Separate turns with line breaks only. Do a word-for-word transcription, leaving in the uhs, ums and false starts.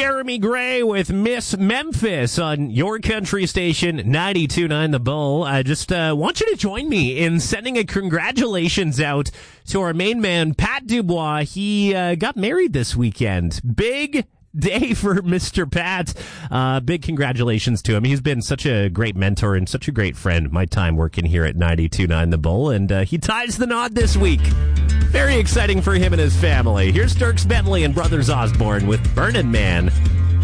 Jeremy Gray with Miss Memphis on your country station, ninety-two point nine The Bull. I just uh, want you to join me in sending a congratulations out to our main man, Pat Dubois. He uh, got married this weekend. Big day for Mister Pat. Uh, big congratulations to him. He's been such a great mentor and such a great friend. My time working here at ninety-two point nine The Bull, and uh, he ties the knot this week. Very exciting for him and his family. Here's Dierks Bentley and Brothers Osborne with Burnin' Man.